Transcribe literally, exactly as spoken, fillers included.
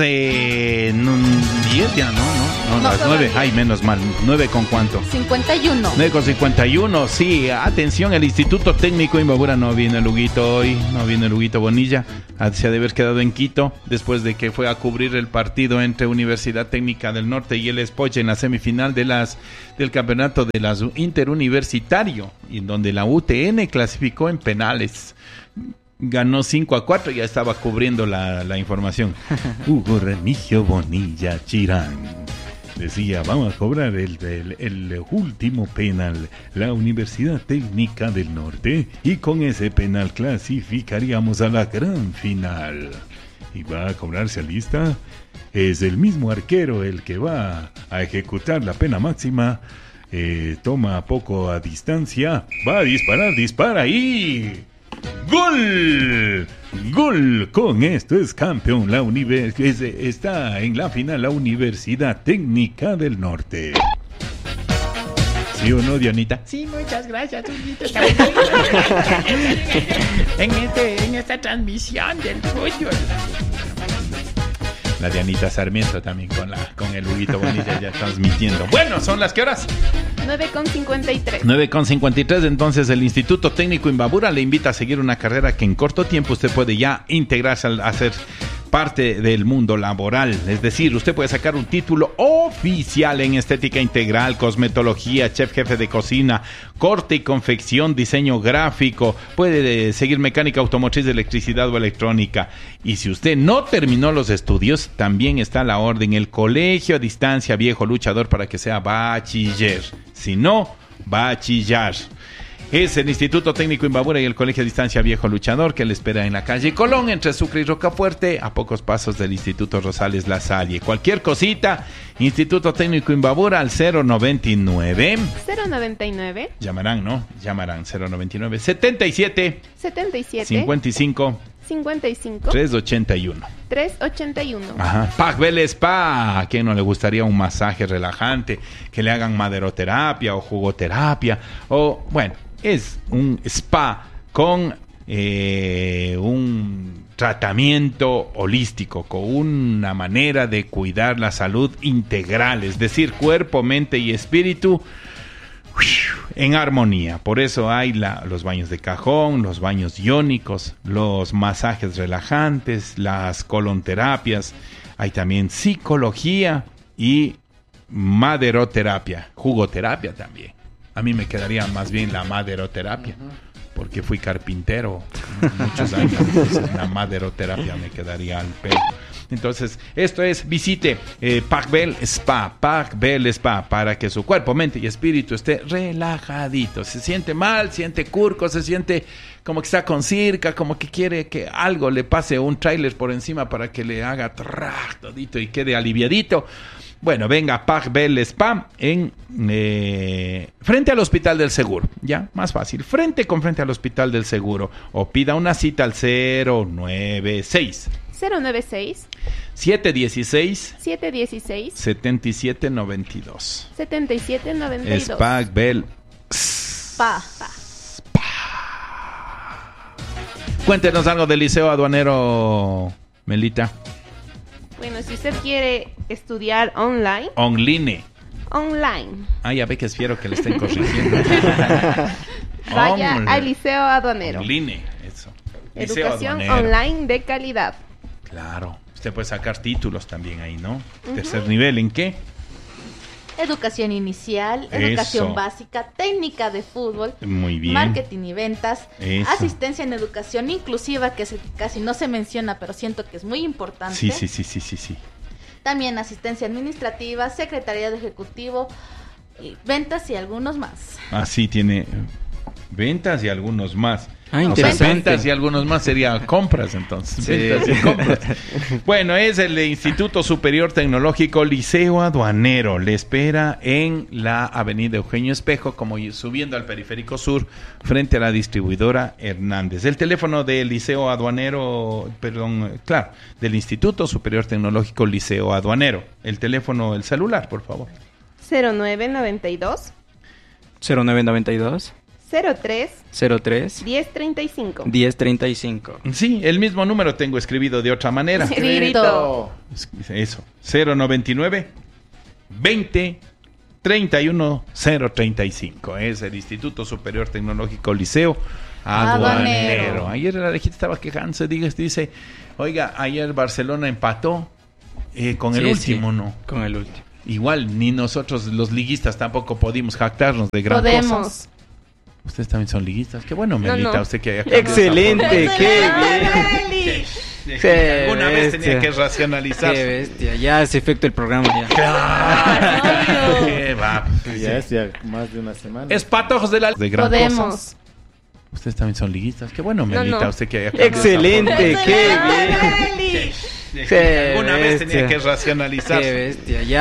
Eh, diez ya, no, no, no, no las nueve, ay, menos mal, nueve con cuánto. cincuenta y uno. nueve con cincuenta y uno, sí, atención, el Instituto Técnico Imbabura, no vino el Huguito hoy, no vino el Huguito Bonilla, se ha de haber quedado en Quito, después de que fue a cubrir el partido entre Universidad Técnica del Norte y el Espoche en la semifinal de las del campeonato de las interuniversitario, y en donde la U T N clasificó en penales. Ganó cinco a cuatro, ya estaba cubriendo la, la información. Hugo Remigio Bonilla Chirán decía, vamos a cobrar el, el, el último penal, la Universidad Técnica del Norte, y con ese penal clasificaríamos a la gran final. Y va a cobrarse lista. Es el mismo arquero el que va a ejecutar la pena máxima. Eh, toma poco a distancia, va a disparar, dispara y... ¡Gol! ¡Gol! Con esto es campeón la univers- es, está en la final la Universidad Técnica del Norte. ¿Sí o no, Dianita? Sí, muchas gracias, Huguito. en, este, en esta transmisión del fútbol. La Dianita Sarmiento también con la con el Huguito Bonilla ya transmitiendo. Bueno, ¿son las qué horas? nueve con cincuenta y tres. nueve con cincuenta y tres, entonces el Instituto Técnico Imbabura le invita a seguir una carrera que en corto tiempo usted puede ya integrarse al hacer parte del mundo laboral. Es decir, usted puede sacar un título oficial en estética integral, cosmetología, chef jefe de cocina, corte y confección, diseño gráfico, puede seguir mecánica automotriz, electricidad o electrónica. Y si usted no terminó los estudios, también está a la orden el colegio a distancia viejo luchador para que sea bachiller. Si no, bachillar. Es el Instituto Técnico Imbabura y el Colegio a Distancia Viejo Luchador que le espera en la calle Colón, entre Sucre y Rocafuerte, a pocos pasos del Instituto Rosales La Salle. Cualquier cosita, Instituto Técnico Imbabura al cero noventa y nueve. cero noventa y nueve. Llamarán, ¿no? Llamarán cero noventa y nueve. setenta y siete. setenta y siete. cincuenta y cinco. cincuenta y cinco. trescientos ochenta y uno. trescientos ochenta y uno. Ajá. Pacbel Spa. ¿A quién no le gustaría un masaje relajante? Que le hagan maderoterapia o jugoterapia. O, bueno, es un spa con eh, un tratamiento holístico, con una manera de cuidar la salud integral, es decir, cuerpo, mente y espíritu en armonía. Por eso hay la, los baños de cajón, los baños iónicos, los masajes relajantes, las colonterapias, hay también psicología y maderoterapia, jugoterapia también. A mí me quedaría más bien la maderoterapia, porque fui carpintero muchos años, entonces la maderoterapia me quedaría al pelo. Entonces, esto es, visite eh, Pacbel Spa, Pacbel Spa, para que su cuerpo, mente y espíritu esté relajadito. Se siente mal, siente curco, se siente como que está con circa, como que quiere que algo le pase un tráiler por encima para que le haga trrr, todito y quede aliviadito. Bueno, venga, Pacbel Spa en eh, frente al Hospital del Seguro, ya, más fácil, frente con frente al Hospital del Seguro, o pida una cita al cero noventa y seis. cero noventa y seis. siete dieciséis. siete dieciséis. setenta y siete noventa y dos. setenta y siete noventa y dos. Es Pacbel Spa. Spa. Cuéntenos algo del Liceo Aduanero, Melita. Bueno, si usted quiere estudiar online. Online. Online. Ah, ya ve que es fiero que le estén corrigiendo. Vaya Online. al Liceo Aduanero. Online, eso. Liceo Educación Aduanero. online de calidad. Claro. Usted puede sacar títulos también ahí, ¿no? Uh-huh. Tercer nivel, ¿en qué? Educación inicial, Eso. educación básica, técnica de fútbol, muy bien, marketing y ventas, Eso. asistencia en educación inclusiva, que se, casi no se menciona, pero siento que es muy importante. Sí, sí, sí, sí, sí, sí. También asistencia administrativa, secretariado ejecutivo, y ventas y algunos más. Así tiene ventas y algunos más. Ah, o sea, interesante. ventas y algunos más sería compras, entonces. Sí. Ventas y compras. Bueno, es el Instituto Superior Tecnológico Liceo Aduanero. Le espera en la avenida Eugenio Espejo, como subiendo al Periférico Sur, frente a la distribuidora Hernández. El teléfono del Liceo Aduanero, perdón, claro, del Instituto Superior Tecnológico Liceo Aduanero. El teléfono, el celular, por favor. cero nueve noventa y dos. cero nueve noventa y dos. cero tres cero tres diez treinta y cinco. diez treinta y cinco. Sí, el mismo número tengo escribido de otra manera. Escrito. Eso, cero noventa y nueve veinte treinta y uno cero treinta y cinco. Es el Instituto Superior Tecnológico Liceo Aduanero. Aduanero. Ayer la gente estaba quejándose, dice, dice, oiga, ayer Barcelona empató eh, con el Sí, último, sí, ¿no? Con el último. Igual, ni nosotros los liguistas tampoco pudimos jactarnos de gran Podemos. cosas. Ustedes también son liguistas. Qué bueno, No, Melita, no. usted que haya cambiado Excelente, esa qué forma. bien. Sí, Qué alguna vez tenía bestia. que racionalizar. Qué bestia, ya se efecto el programa ya. Claro. Qué va. Ya es ya más de una semana. Es patojos de la de gran Podemos. cosas. Ustedes también son liguistas. Qué bueno, No, Melita, no. usted que haya cambiado esa Excelente, forma. qué bien. Sí, Qué alguna vez tenía bestia. que racionalizar. Qué bestia, ya